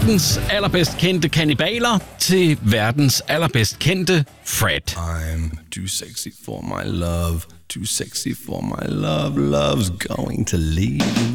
verdens allerbedst kendte kannibaler til verdens allerbedst kendte Fred. I'm too sexy for my love, too sexy for my love, love's going to leave